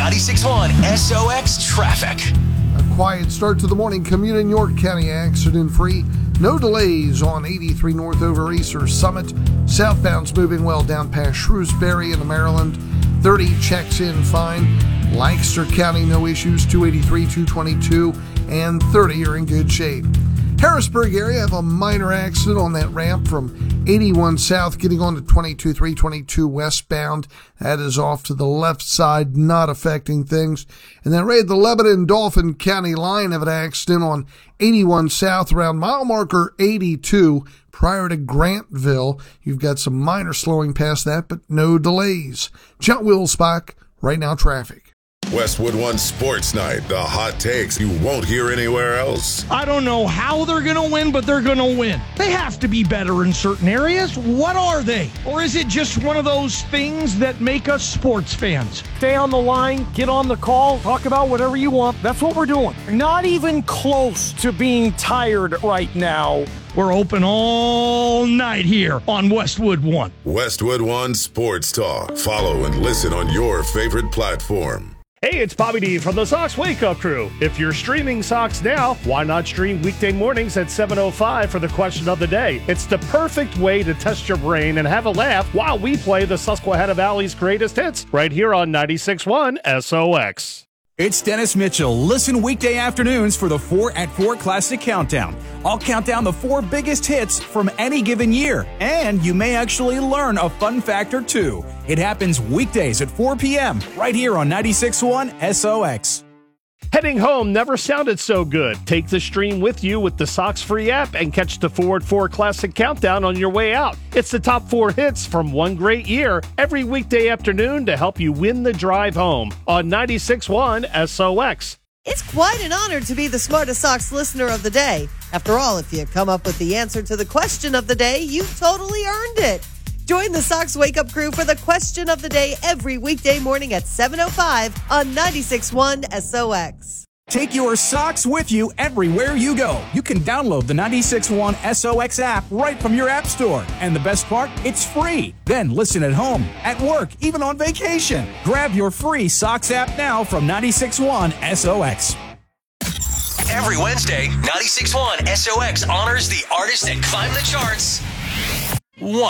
96.1 SOX traffic. A quiet start to the morning commute in York County, accident-free. No delays on 83 north over Easter Summit. Southbound's moving well down past Shrewsbury into Maryland. 30 checks in fine. Lancaster County, no issues. 283, 222, and 30 are in good shape. Harrisburg area have a minor accident on that ramp from 81 south getting on to 22, 322 westbound. That is off to the left side, not affecting things. And then right at the Lebanon-Dauphin County line have an accident on 81 south around mile marker 82 prior to Grantville. You've got some minor slowing past that, but no delays. John Wilsbach, Right Now Traffic. Westwood One Sports Night, the hot takes you won't hear anywhere else. I don't know how they're going to win, but they're going to win. They have to be better in certain areas. What are they? Or is it just one of those things that make us sports fans? Stay on the line, get on the call, talk about whatever you want. That's what we're doing. Not even close to being tired right now. We're open all night here on Westwood One. Westwood One Sports Talk. Follow and listen on your favorite platform. Hey, it's Bobby D from the Sox Wake Up Crew. If you're streaming Sox now, why not stream weekday mornings at 7:05 for the question of the day? It's the perfect way to test your brain and have a laugh while we play the Susquehanna Valley's greatest hits right here on 96.1 SOX. It's Dennis Mitchell. Listen weekday afternoons for the 4 at 4 Classic Countdown. I'll count down the 4 biggest hits from any given year, and you may actually learn a fun fact or two. It happens weekdays at 4 p.m. right here on 96.1 SOX. Heading home never sounded so good. Take the stream with you with the Sox free app and catch the 4 at 4 Classic Countdown on your way out. It's the top 4 hits from one great year every weekday afternoon to help you win the drive home on 96.1 SOX. It's quite an honor to be the smartest Sox listener of the day. After all, if you come up with the answer to the question of the day, you've totally earned it. Join the Sox Wake Up Crew for the question of the day every weekday morning at 7:05 on 96.1 SOX. Take your Sox with you everywhere you go. You can download the 96.1 SOX app right from your app store. And the best part, it's free. Then listen at home, at work, even on vacation. Grab your free Sox app now from 96.1 SOX. Every Wednesday, 96.1 SOX honors the artists that climb the charts